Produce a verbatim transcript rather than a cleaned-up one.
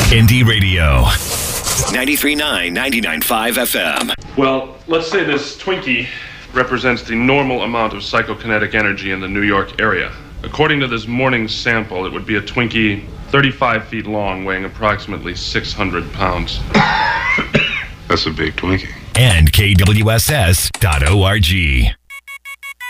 Indie Radio. ninety-three point nine, ninety-nine point five F M. Well, let's say this Twinkie represents the normal amount of psychokinetic energy in the New York area. According to this morning's sample, it would be a Twinkie thirty-five feet long, weighing approximately six hundred pounds. That's a big Twinkie. And K W S S dot org.